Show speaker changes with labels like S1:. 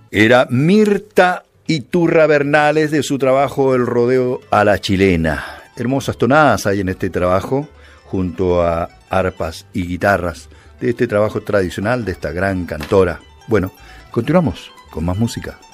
S1: Era Mirta Iturra Bernales, de su trabajo El rodeo a la chilena. Hermosas tonadas hay en este trabajo, junto a arpas y guitarras, de este trabajo tradicional de esta gran cantora. Bueno, continuamos con más música.